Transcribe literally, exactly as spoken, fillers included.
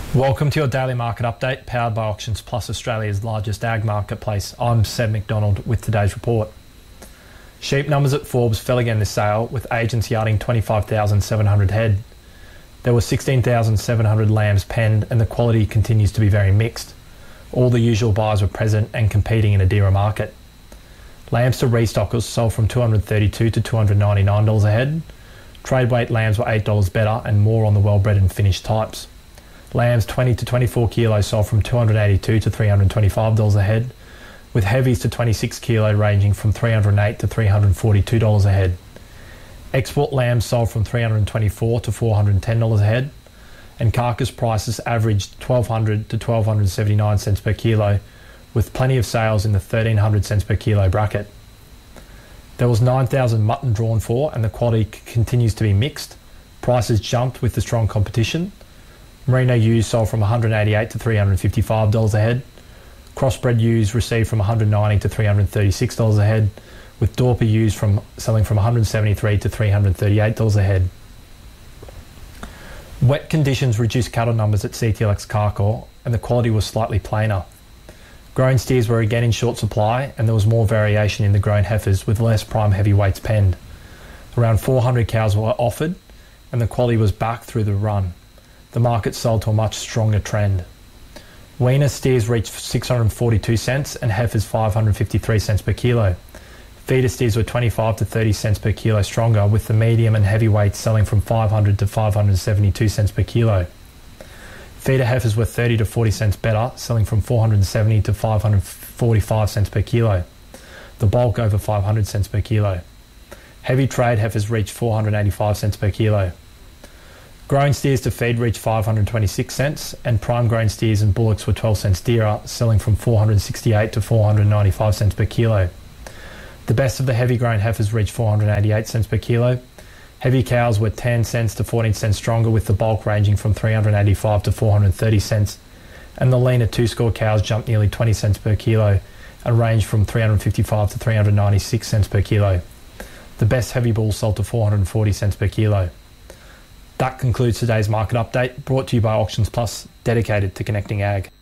Welcome to your daily market update, powered by Auctions Plus, Australia's largest ag marketplace. I'm Seb McDonald with today's report. Sheep numbers at Forbes fell again this sale, with agents yarding twenty-five thousand seven hundred head. There were sixteen thousand seven hundred lambs penned, and the quality continues to be very mixed. All the usual buyers were present and competing in a dearer market. Lambs to restockers sold from two hundred thirty-two dollars to two hundred ninety-nine dollars a head. Trade weight lambs were eight dollars better and more on the well-bred and finished types. Lambs twenty to twenty-four kilos sold from two hundred eighty-two dollars to three hundred twenty-five dollars a head, with heavies to twenty-six kilo ranging from three hundred eight dollars to three hundred forty-two dollars a head. Export lambs sold from three hundred twenty-four dollars to four hundred ten dollars a head, and carcass prices averaged twelve hundred to twelve seventy-nine cents per kilo, with plenty of sales in the thirteen hundred cents per kilo bracket. There was nine thousand mutton drawn for, and the quality c- continues to be mixed. Prices jumped with the strong competition. Merino ewes sold from one hundred eighty-eight dollars to three hundred fifty-five dollars a head. Crossbred ewes received from one hundred ninety dollars to three hundred thirty-six dollars a head, with Dorper ewes from selling from one hundred seventy-three dollars to three hundred thirty-eight dollars a head. Wet conditions reduced cattle numbers at C T L X Carcoar, and the quality was slightly plainer. Grown steers were again in short supply, and there was more variation in the grown heifers, with less prime heavyweights penned. Around four hundred cows were offered, and the quality was back through the run. The market sold to a much stronger trend. Weaner steers reached six hundred forty-two cents and heifers five hundred fifty-three cents per kilo. Feeder steers were twenty-five to thirty cents per kilo stronger, with the medium and heavyweights selling from five hundred to five hundred seventy-two cents per kilo. Feeder heifers were thirty to forty cents better, selling from four hundred seventy to five hundred forty-five cents per kilo. The bulk over five hundred cents per kilo. Heavy trade heifers reached four hundred eighty-five cents per kilo. Grown steers to feed reached five hundred twenty-six cents, and prime grown steers and bullocks were twelve cents dearer, selling from four hundred sixty-eight to four hundred ninety-five cents per kilo. The best of the heavy grown heifers reached four hundred eighty-eight cents per kilo. Heavy cows were ten cents to fourteen cents stronger, with the bulk ranging from three hundred eighty-five to four hundred thirty cents, and the leaner two-score cows jumped nearly twenty cents per kilo and ranged from three hundred fifty-five to three hundred ninety-six cents per kilo. The best heavy bulls sold to four hundred forty cents per kilo. That concludes today's market update, brought to you by Auctions Plus, dedicated to connecting ag.